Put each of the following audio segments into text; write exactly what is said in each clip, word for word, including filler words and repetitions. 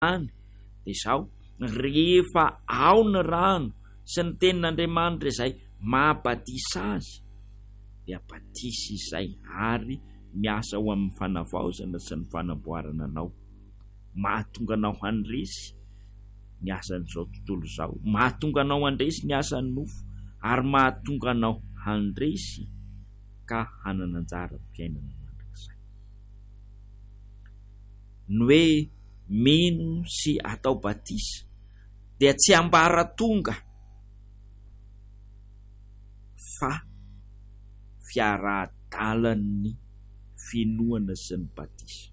any dia izao rehefa ao ny rano sy ny tenin'Andriamanitra izay mahabatisa azy dia batisa izay ary miasa ho amin'ny fanavaozana sy ny fanamboarana anao, mahatonga anao handresy ny asan'izao tontolo izao, mahatonga anao handresy ny asan'ny nofo ary mahatonga anao handresy ka hanana anjara amin'ny fiainana mandrakizay. Ny hoe mino sy atao batisa dia tsy ambara tonga fa fiara-dalan'ny finoana sy ny batisa.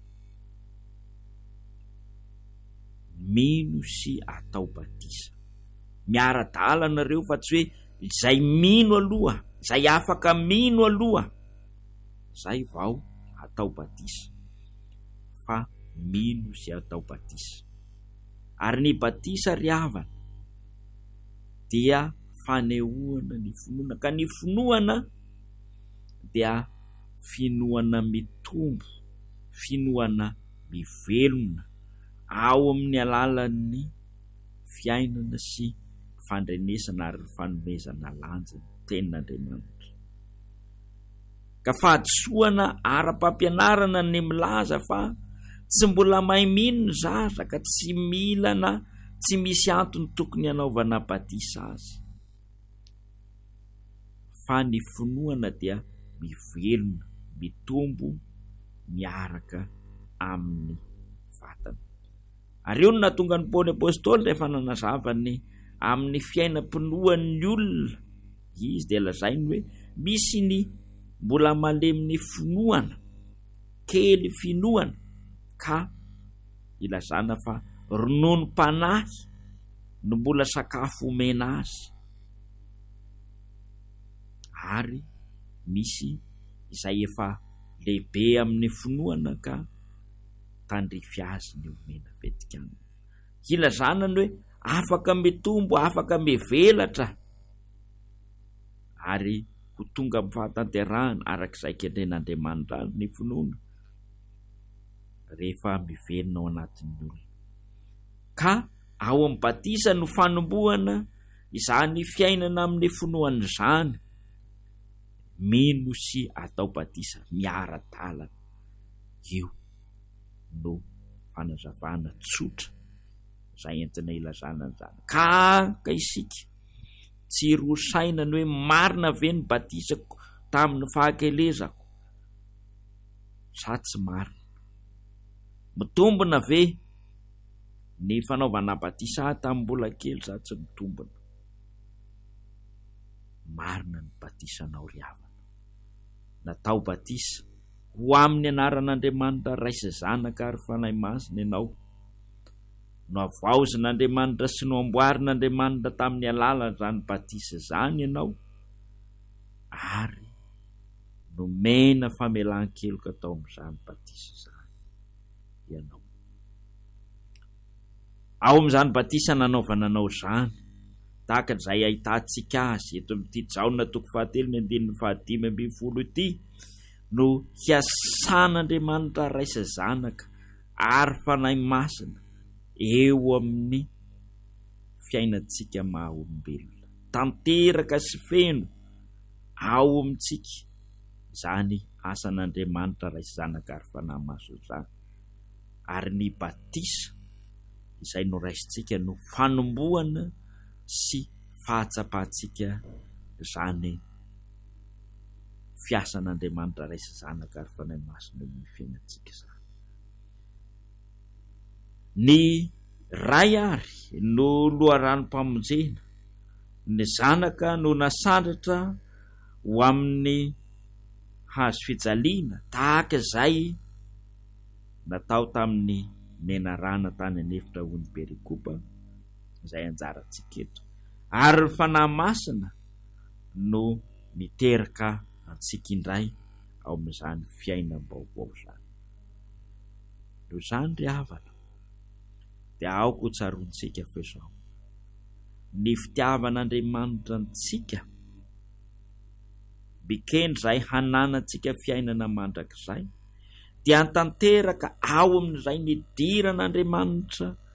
Mino sy atao batisa miara-dalana reo, fa tsy hoe izay mino aloha, izay afaka mino aloha zay vao atao batisa, fa mino sy atao batisa. Ary ny batisa ry havana dia fanehoana ny finoana, ka ny finoana dia finoana mitombo, finoana mivelona ao amin'ny alalan'ny fiainana sy fandrenesana ary fanomezana lanja ny tenin'Andriamanitra. Ka fahadisoana ara-pampianarana ny milaza fa tsy mbola mahay mino ny zaza ka tsy milana, tsy misy antony tokony hanaovana batisa azy, fa ny finoana dia mivelona, mitombo miaraka amin'ny vatana. Ary io no nahatonga ny Paoly apôstôly rehefa nanazavany amin'ny fiainam-pinoan'ny olona, izy dia lazainy hoe misy ny mbola maleminy finoana, kely finoana, ka ilazana fa ronono mpanahy no mbola sakafo omena azy. Ary misy izay efa lehibe amin'ny finoana ka tandrify azy ny omena vetikany. Ilazana ny hoe afaka mitombo, afaka mivelatra ary ho tonga amin'ny fahatanterahana arak'izay kendren'Andriamanitra azy ny finoana rehefa mivelona ao anatin'ny olona. Ka ao amin'ny batisa no fanombohana izany fiainana amin'ny finoana izany. Mino sy atao batisa miara-dalana, io no fanazavana tsotra izay entina ilazana an'izany. Ka ka isika tsy rosaina ny hoe marina ve ny batisako tamin'ny fahakelezako, sa tsy marina? Mitombona ve ny fanaovana batisa tamin'ny mbola kely, sa tsy mitombona? Marina ny batisanao ry havana, natao batisa ho amin'ny anaran'Andriamanitra raisa zanaka ary fanahy masina ianao, no avaozin'Andriamanitra sy no amboarin'Andriamanitra tamin'ny alalan'izany batisa izany ianao, ary nomena famelan-keloka tao amin'izany batisa izany ianao. Ao amin'izany batisa nanaovana anao izany, tahaka izay ahitantsika azy eto amin'ity Jaona toko fahatelo ny andininy fahadimy ambin'ny folo ity, no hiasan'Andriamanitra raisa zanaka ary fanahy masina eo amin'ny fiainantsika maha olombelona, tanteraka sy feno ao amintsika izany asan'Andriamanitra raisa zanaka ary fanahy masina izany. Ary ny batisa izay noraisintsika no fanombohana sy fahatsapantsika izany fiasan'Andriamanitra raisa zanaka ary fanahy masina ny fiainantsika izany. Ny ray ary no loharanom-pamonjena, ny zanaka no nasandratra ho amin'ny hazo fijaliana tahaka izay natao tamin'ny menarana tany anefitra ho ny perikopa izay anjarantsika eto. Ary ny fanahy masina no miteraka antsika indray ao amin'izany fiainam-baovao izany. No izany ry havana dia aoko ho tsarontsika fa izao, ny fitiavan'Andriamanitra antsika bikendry izay hananantsika fiainana mandrakizay dia tanteraka ao amin'izay nidiran'Andriamanitra